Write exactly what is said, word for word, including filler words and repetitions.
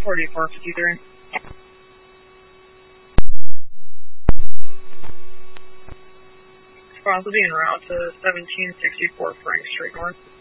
forty-four fifty-three. Response will be en route to seventeen sixty-four Frank Street North.